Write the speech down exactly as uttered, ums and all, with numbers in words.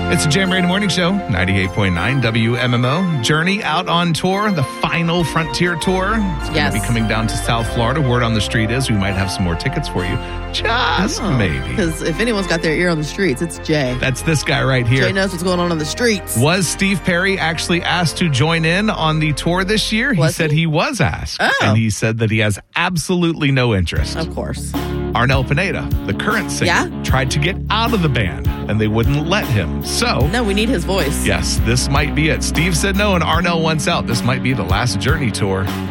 It's the Jam Radio Morning Show, ninety-eight point nine W M M O. Journey out on tour, the final Frontier Tour. It's going Yes. to be coming down to South Florida. Word on the street is we might have some more tickets for you. Just maybe. Because if anyone's got their ear on the streets, it's Jay. That's this guy right here. Jay knows what's going on on the streets. Was Steve Perry actually asked to join in on the tour this year? He Was said he? he was asked. Oh. And he said that he has absolutely no interest. Of course. Arnel Pineda, the current singer, Yeah? tried to get out of the band, and they wouldn't let him. So, No, we need his voice. yes, this might be it. Steve said no, and Arnel wants out. This might be the last Journey tour.